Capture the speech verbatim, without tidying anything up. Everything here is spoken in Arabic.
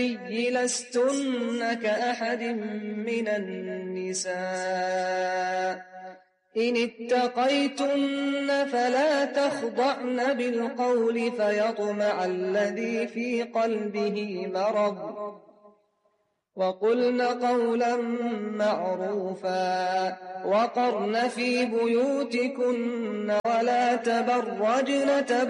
لستن كأحد من النساء إن اتقيتن فلا تخضعن بالقول فيطمع الذي في قلبه مرض وقلن قولا معروفا وقرن في بيوتكن ولا تبرجن تبرج